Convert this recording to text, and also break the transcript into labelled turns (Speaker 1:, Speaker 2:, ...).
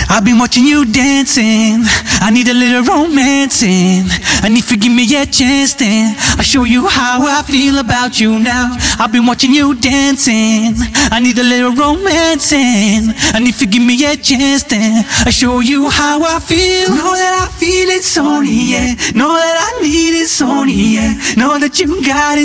Speaker 1: I've been watching you dancing. I need a little romancing. And if you give me a chance, then I'll show you how I feel about you now. I've been watching you dancing. I need a little romancing. And if you give me a chance, then I'll show you how I feel. Know that I feel it, Sony, yeah. Know that I need it, Sony, yeah. Know that you got it.